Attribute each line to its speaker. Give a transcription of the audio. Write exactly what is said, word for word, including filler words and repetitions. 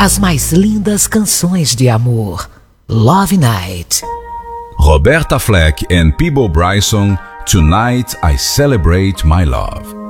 Speaker 1: as mais lindas canções de amor. Love Night.
Speaker 2: Roberta Fleck and Peabo Bryson, Tonight I Celebrate My Love.